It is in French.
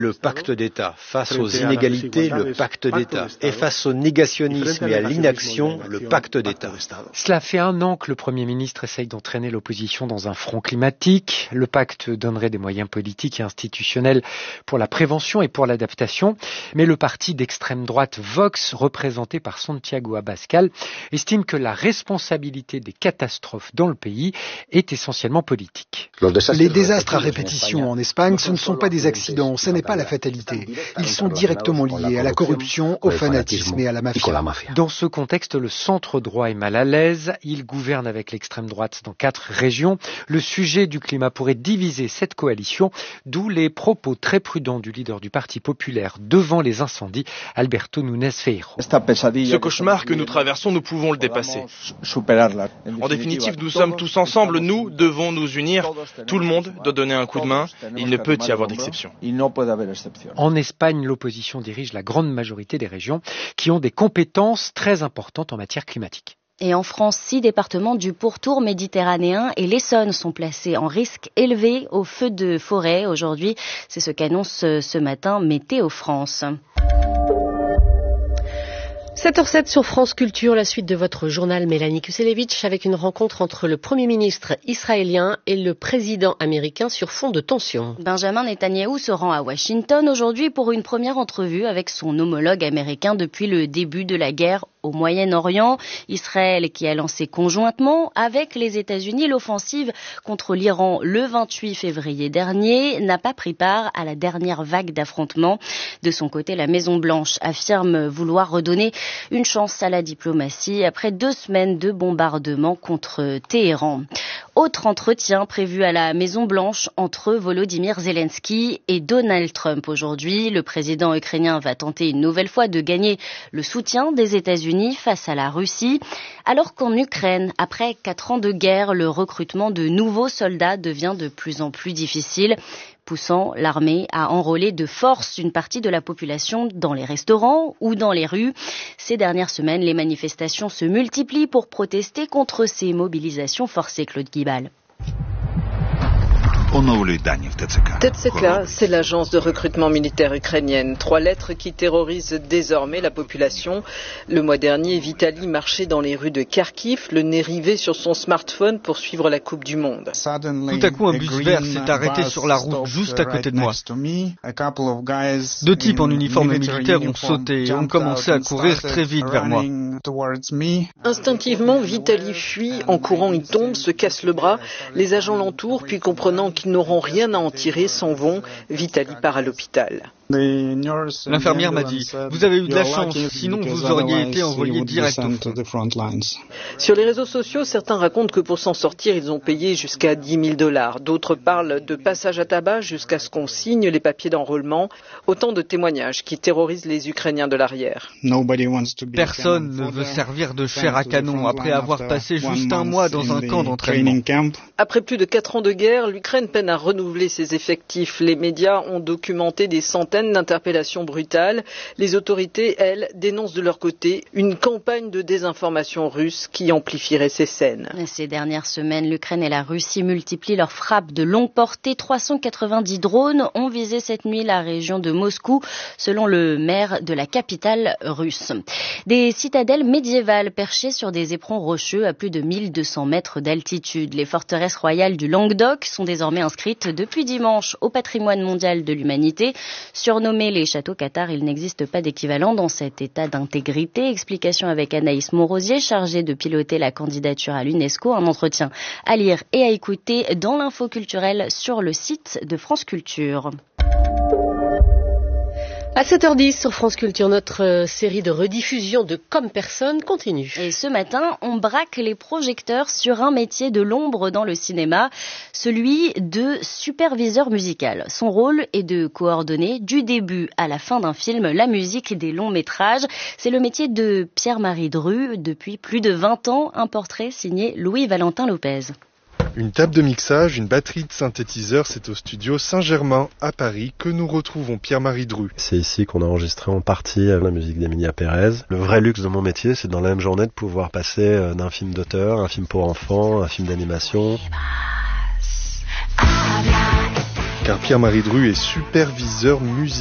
Le pacte d'État. Face aux inégalités, le pacte d'État. Et face au négationnisme et à l'inaction, le pacte d'État. Cela fait 1 an que le Premier ministre essaye d'entraîner l'opposition dans un front climatique. Le pacte donnerait des moyens politiques et institutionnels pour la prévention et pour l'adaptation. Mais le parti d'extrême droite Vox, représenté par Santiago Abascal, estime que la responsabilité des catastrophes dans le pays est essentiellement politique. Les désastres à répétition en Espagne, ce ne sont pas des accidents, ce n'est pas la fatalité. Ils sont directement liés à la corruption, au fanatisme et à la mafia. Dans ce contexte, le centre droit est mal à l'aise. Il gouverne avec l'extrême droite dans 4 régions. Le sujet du climat pourrait diviser cette coalition, d'où les propos très prudents du leader du Parti populaire devant les incendies, Alberto Núñez Feijóo. Ce cauchemar que nous traversons, nous pouvons le dépasser. En définitive, nous sommes tous ensemble, nous devons nous unir. Tout le monde doit donner un coup de main. Il ne peut y avoir d'exception. En Espagne, l'opposition dirige la grande majorité des régions qui ont des compétences très importantes en matière climatique. Et en France, 6 départements du pourtour méditerranéen et l'Essonne sont placés en risque élevé au feu de forêt aujourd'hui. C'est ce qu'annonce ce matin Météo France. 7h07 sur France Culture, la suite de votre journal Mélanie Kuselevitch avec une rencontre entre le Premier ministre israélien et le président américain sur fond de tension. Benjamin Netanyahou se rend à Washington aujourd'hui pour une première entrevue avec son homologue américain depuis le début de la guerre au Moyen-Orient. Israël qui a lancé conjointement avec les États-Unis l'offensive contre l'Iran le 28 février dernier n'a pas pris part à la dernière vague d'affrontements. De son côté, la Maison-Blanche affirme vouloir redonner une chance à la diplomatie après 2 semaines de bombardements contre Téhéran. Autre entretien prévu à la Maison-Blanche entre Volodymyr Zelensky et Donald Trump aujourd'hui. Le président ukrainien va tenter une nouvelle fois de gagner le soutien des États-Unis face à la Russie. Alors qu'en Ukraine, après 4 ans de guerre, le recrutement de nouveaux soldats devient de plus en plus difficile, poussant l'armée à enrôler de force une partie de la population dans les restaurants ou dans les rues. Ces dernières semaines, les manifestations se multiplient pour protester contre ces mobilisations forcées, Claude Guibal. TCK, c'est l'agence de recrutement militaire ukrainienne. 3 lettres qui terrorisent désormais la population. Le mois dernier, Vitali marchait dans les rues de Kharkiv, le nez rivé sur son smartphone pour suivre la Coupe du Monde. Tout à coup, un bus vert s'est arrêté sur la route juste à côté de moi. 2 types en uniforme militaire ont sauté et ont commencé à courir très vite vers moi. Instinctivement, Vitali fuit. En courant, il tombe, se casse le bras. Les agents l'entourent, puis comprenant qu'ils n'auront rien à en tirer, s'en vont. Vitali part à l'hôpital. L'infirmière m'a dit « Vous avez eu de la chance, sinon vous auriez été envoyé direct au front ». Sur les réseaux sociaux, certains racontent que pour s'en sortir, ils ont payé jusqu'à $10,000. D'autres parlent de passage à tabac jusqu'à ce qu'on signe les papiers d'enrôlement. Autant de témoignages qui terrorisent les Ukrainiens de l'arrière. Personne ne veut servir de chair à canon après avoir passé juste 1 mois dans un camp d'entraînement. Après plus de 4 ans de guerre, l'Ukraine peine à renouveler ses effectifs. Les médias ont documenté des centaines d'interpellations brutales. Les autorités, elles, dénoncent de leur côté une campagne de désinformation russe qui amplifierait ces scènes. Ces dernières semaines, l'Ukraine et la Russie multiplient leurs frappes de longue portée. 390 drones ont visé cette nuit la région de Moscou, selon le maire de la capitale russe. Des citadelles médiévales perchées sur des éperons rocheux à plus de 1200 mètres d'altitude. Les forteresses royales du Languedoc sont désormais inscrites depuis dimanche au patrimoine mondial de l'humanité. Surnommés les châteaux cathares, il n'existe pas d'équivalent dans cet état d'intégrité. Explication avec Anaïs Monrosier, chargée de piloter la candidature à l'UNESCO. Un entretien à lire et à écouter dans l'info culturelle sur le site de France Culture. À 7h10 sur France Culture, notre série de rediffusion de Comme personne continue. Et ce matin, on braque les projecteurs sur un métier de l'ombre dans le cinéma, celui de superviseur musical. Son rôle est de coordonner du début à la fin d'un film la musique des longs métrages. C'est le métier de Pierre-Marie Dru depuis plus de 20 ans, un portrait signé Louis-Valentin Lopez. Une table de mixage, une batterie de synthétiseurs, c'est au studio Saint-Germain à Paris que nous retrouvons Pierre-Marie Dru. C'est ici qu'on a enregistré en partie la musique d'Emilia Pérez. Le vrai luxe de mon métier, c'est dans la même journée de pouvoir passer d'un film d'auteur, un film pour enfants, un film d'animation. car Pierre-Marie Dru est superviseur musical.